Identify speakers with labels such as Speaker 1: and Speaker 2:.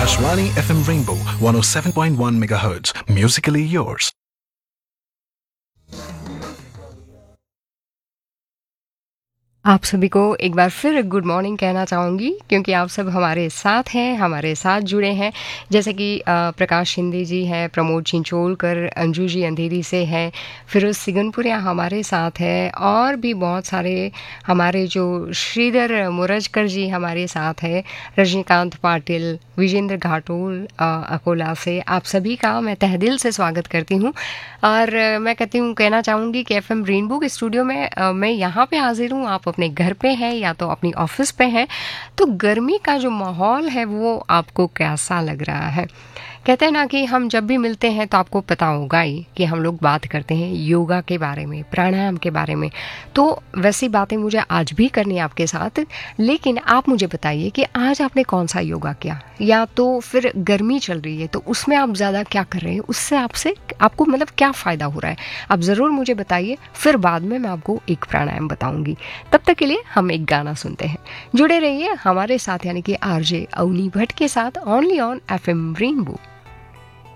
Speaker 1: Akashvani FM Rainbow 107.1 MHz. Musically yours.
Speaker 2: आप सभी को एक बार फिर गुड मॉर्निंग कहना चाहूँगी क्योंकि आप सब हमारे साथ हैं, हमारे साथ जुड़े हैं। जैसे कि प्रकाश शिंदे जी हैं, प्रमोद चिंचोलकर, अंजू जी अंधेरी से हैं, फिरोज़ सिगनपुरिया हमारे साथ है और भी बहुत सारे हमारे जो श्रीधर मुरजकर जी हमारे साथ है, रजनीकांत पाटिल, विजेंद्र घाटोल अकोला से। आप सभी का मैं तहे से स्वागत करती हूँ और मैं कहना चाहूँगी कि एफएम रेनबो के स्टूडियो में मैं यहाँ पे हाजिर हूँ। आप अपने घर पे हैं या तो अपनी ऑफिस पे हैं, तो गर्मी का जो माहौल है वो आपको कैसा लग रहा है? कहते हैं ना कि हम जब भी मिलते हैं तो आपको पता होगा ही कि हम लोग बात करते हैं योगा के बारे में, प्राणायाम के बारे में। तो वैसी बातें मुझे आज भी करनी है आपके साथ, लेकिन आप मुझे बताइए कि आज आपने कौन सा योगा किया, या तो फिर गर्मी चल रही है तो उसमें आप ज़्यादा क्या कर रहे हैं, उससे आपको मतलब क्या फ़ायदा हो रहा है, आप ज़रूर मुझे बताइए। फिर बाद में मैं आपको एक प्राणायाम बताऊंगी। तब तक के लिए हम एक गाना सुनते हैं। जुड़े रहिए हमारे साथ, यानी कि आरजे अवनी भट्ट के साथ, ओनली ऑन एफएम रेनबो।